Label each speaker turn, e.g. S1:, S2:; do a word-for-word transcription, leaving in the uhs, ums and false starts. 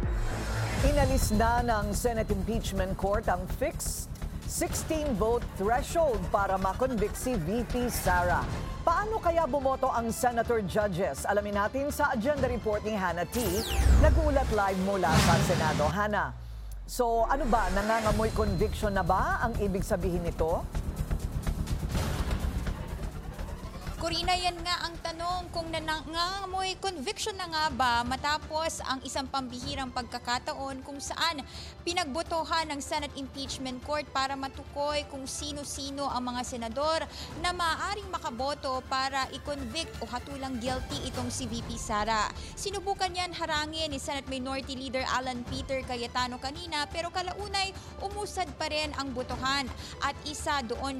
S1: Inalis na ng Senate Impeachment Court ang fixed sixteen-vote threshold para makonvict si V P Sara. Paano kaya bumoto ang senator judges? Alamin natin sa agenda report ni Hannah T. Nagulat live mula sa Senado. Hannah, so ano ba, nangangamoy conviction na ba ang ibig sabihin nito?
S2: Corina, yan nga ang tanong kung nangangamoy conviction na nga ba matapos ang isang pambihirang pagkakataon kung saan pinagbotohan ng Senate Impeachment Court para matukoy kung sino-sino ang mga senador na maaaring makaboto para i-convict o hatulang guilty itong si V P Sara. Sinubukan yan harangin ni Senate Minority Leader Alan Peter Cayetano kanina pero kalaunay umusad pa rin ang botohan at isa doon